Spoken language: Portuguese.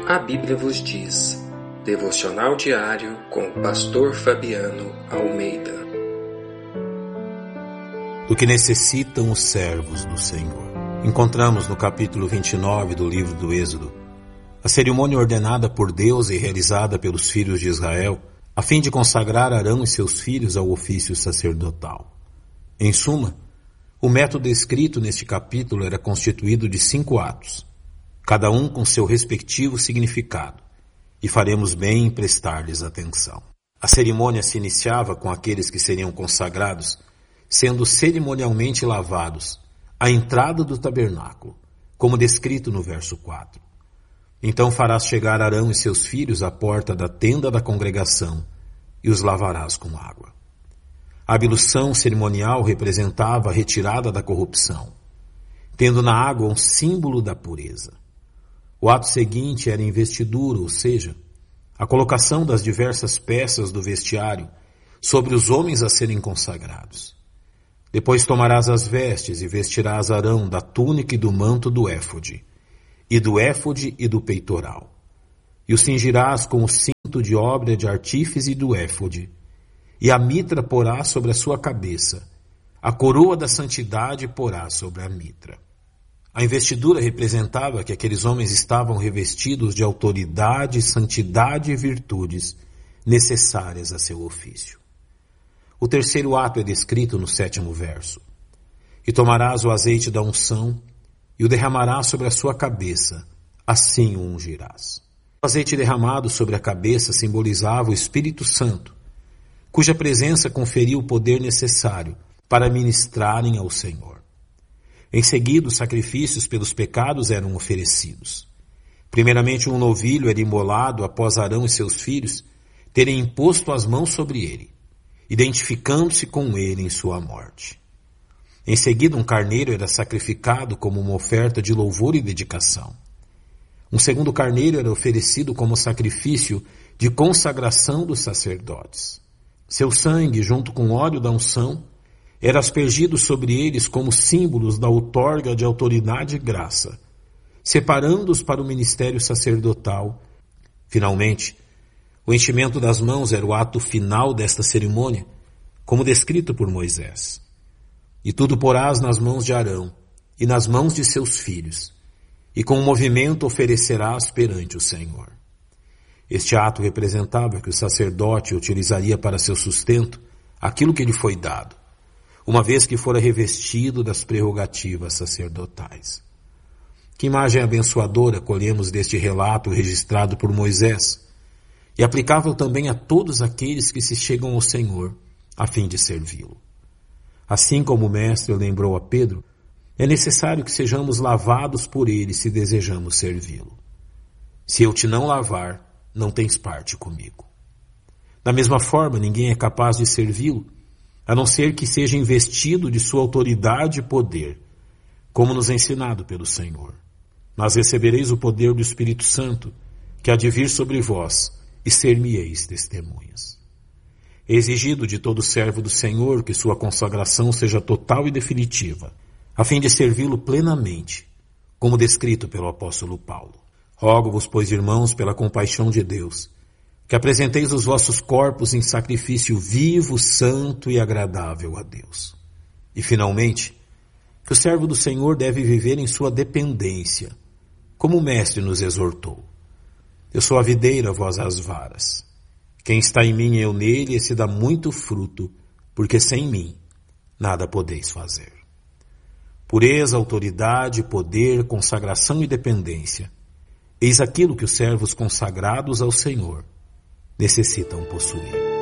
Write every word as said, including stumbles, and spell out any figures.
A Bíblia vos diz. Devocional diário com o pastor Fabiano Almeida. Do que necessitam os servos do Senhor. Encontramos no capítulo vinte e nove do livro do Êxodo a cerimônia ordenada por Deus e realizada pelos filhos de Israel a fim de consagrar Arão e seus filhos ao ofício sacerdotal. Em suma, o método descrito neste capítulo era constituído de cinco atos, cada um com seu respectivo significado, e faremos bem em prestar-lhes atenção. A cerimônia se iniciava com aqueles que seriam consagrados, sendo cerimonialmente lavados à entrada do tabernáculo, como descrito no verso quatro. Então farás chegar Arão e seus filhos à porta da tenda da congregação e os lavarás com água. A ablução cerimonial representava a retirada da corrupção, tendo na água um símbolo da pureza. O ato seguinte era investidura, ou seja, a colocação das diversas peças do vestiário sobre os homens a serem consagrados. Depois tomarás as vestes e vestirás Arão da túnica e do manto do éfode, e do éfode e do peitoral. E o cingirás com o cinto de obra de artífice do éfode, e a mitra porás sobre a sua cabeça, a coroa da santidade porás sobre a mitra. A investidura representava que aqueles homens estavam revestidos de autoridade, santidade e virtudes necessárias a seu ofício. O terceiro ato é descrito no sétimo verso. E tomarás o azeite da unção e o derramarás sobre a sua cabeça, assim o ungirás. O azeite derramado sobre a cabeça simbolizava o Espírito Santo, cuja presença conferia o poder necessário para ministrarem ao Senhor. Em seguida, os sacrifícios pelos pecados eram oferecidos. Primeiramente, um novilho era imolado após Arão e seus filhos terem imposto as mãos sobre ele, identificando-se com ele em sua morte. Em seguida, um carneiro era sacrificado como uma oferta de louvor e dedicação. Um segundo carneiro era oferecido como sacrifício de consagração dos sacerdotes. Seu sangue, junto com o óleo da unção, era aspergido sobre eles como símbolos da outorga de autoridade e graça, separando-os para o ministério sacerdotal. Finalmente, o enchimento das mãos era o ato final desta cerimônia, como descrito por Moisés. E tudo porás nas mãos de Arão e nas mãos de seus filhos, e com um movimento oferecerás perante o Senhor. Este ato representava que o sacerdote utilizaria para seu sustento aquilo que lhe foi dado, uma vez que fora revestido das prerrogativas sacerdotais. Que imagem abençoadora colhemos deste relato registrado por Moisés, e aplicável também a todos aqueles que se chegam ao Senhor a fim de servi-lo. Assim como o Mestre lembrou a Pedro, é necessário que sejamos lavados por ele se desejamos servi-lo. Se eu te não lavar, não tens parte comigo. Da mesma forma, ninguém é capaz de servi-lo, a não ser que seja investido de sua autoridade e poder, como nos é ensinado pelo Senhor. Mas recebereis o poder do Espírito Santo, que há de vir sobre vós, e ser-me-eis testemunhas. É exigido de todo servo do Senhor que sua consagração seja total e definitiva, a fim de servi-lo plenamente, como descrito pelo apóstolo Paulo. Rogo-vos, pois, irmãos, pela compaixão de Deus, que apresenteis os vossos corpos em sacrifício vivo, santo e agradável a Deus. E, finalmente, que o servo do Senhor deve viver em sua dependência, como o Mestre nos exortou. Eu sou a videira, vós as varas. Quem está em mim e eu nele, esse dá muito fruto, porque sem mim nada podeis fazer. Pureza, autoridade, poder, consagração e dependência. Eis aquilo que os servos consagrados ao Senhor necessitam possuir.